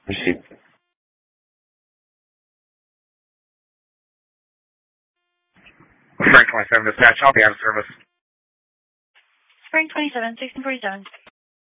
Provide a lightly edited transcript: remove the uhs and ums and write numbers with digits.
Received. Frank 27 dispatch, I'll be out of service. Spring 27, 1647.